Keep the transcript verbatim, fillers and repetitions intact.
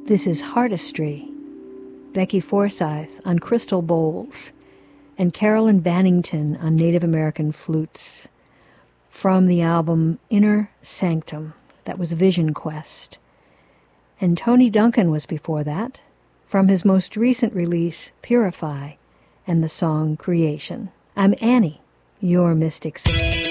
This is Heartistry, Becky Forsyth on crystal bowls, and Carolyn Bannington on Native American flutes, from the album Inner Sanctum. That was Vision Quest. And Tony Duncan was before that, from his most recent release, Purify, and the song Creation. I'm Annie, your mystic sister.